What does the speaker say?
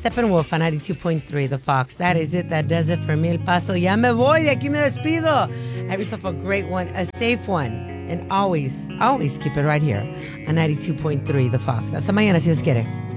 Steppenwolf on 92.3, The Fox. That is it. That does it for me, El Paso. Ya me voy. De aquí me despido. Have yourself a great one, a safe one. And always, always keep it right here on 92.3, The Fox. Hasta mañana, si Dios quiere.